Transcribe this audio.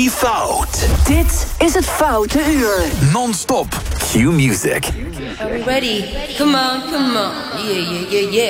niet fout. Dit is het Foute Uur. Non-stop Q-music. Are we ready? Come on, come on. Yeah, yeah, yeah, yeah.